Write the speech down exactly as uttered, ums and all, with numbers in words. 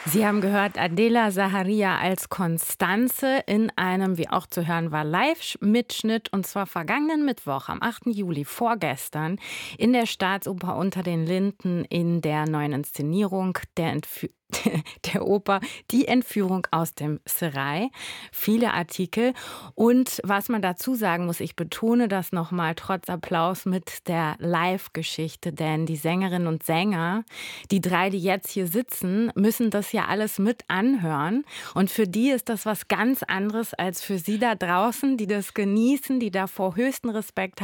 Sie haben gehört Adela Zaharia als Constanze in einem, wie auch zu hören war, Live-Mitschnitt, und zwar vergangenen Mittwoch am achten Juli, vorgestern, in der Staatsoper Unter den Linden in der neuen Inszenierung der Entfü der Oper Die Entführung aus dem Serail. Viele Artikel. Und was man dazu sagen muss, ich betone das nochmal trotz Applaus mit der Live-Geschichte, denn die Sängerinnen und Sänger, die drei, die jetzt hier sitzen, müssen das ja alles mit anhören. Und für die ist das was ganz anderes als für Sie da draußen, die das genießen, die davor höchsten Respekt haben.